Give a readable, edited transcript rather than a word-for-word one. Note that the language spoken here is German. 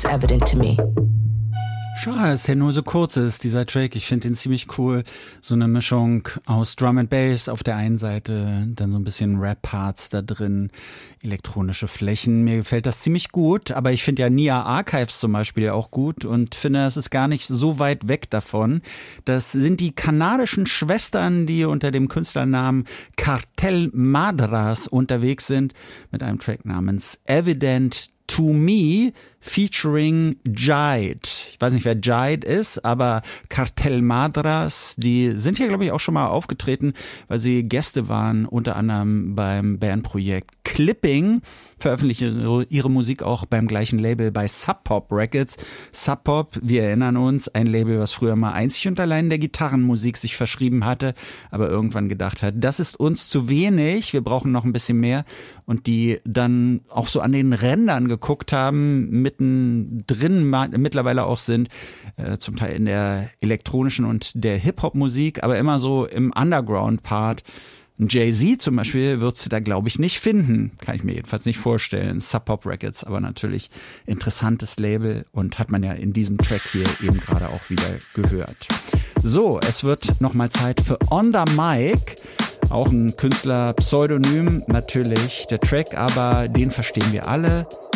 evident to me. Schade, dass der nur so kurz ist, dieser Track. Ich finde den ziemlich cool. So eine Mischung aus Drum and Bass auf der einen Seite, dann so ein bisschen Rap-Parts da drin, elektronische Flächen. Mir gefällt das ziemlich gut, aber ich finde ja Nia Archives zum Beispiel auch gut und finde, es ist gar nicht so weit weg davon. Das sind die kanadischen Schwestern, die unter dem Künstlernamen Cartel Madras unterwegs sind, mit einem Track namens Evident to Me featuring Jide. Ich weiß nicht, wer Jide ist, aber Cartel Madras, die sind hier, glaube ich, auch schon mal aufgetreten, weil sie Gäste waren, unter anderem beim Bandprojekt Clipping, veröffentlichen ihre Musik auch beim gleichen Label bei Sub Pop Records. Sub Pop, wir erinnern uns, ein Label, was früher mal einzig und allein der Gitarrenmusik sich verschrieben hatte, aber irgendwann gedacht hat, das ist uns zu wenig, wir brauchen noch ein bisschen mehr, und die dann auch so an den Rändern geguckt haben, mittendrin mittlerweile auch sind, zum Teil in der elektronischen und der Hip-Hop-Musik, aber immer so im Underground-Part. Jay-Z zum Beispiel wird's da, glaube ich, nicht finden. Kann ich mir jedenfalls nicht vorstellen. Sub Pop Records, aber natürlich interessantes Label und hat man ja in diesem Track hier eben gerade auch wieder gehört. So, es wird nochmal Zeit für On the Mic. Auch ein Künstler-Pseudonym natürlich, der Track, aber den verstehen wir alle.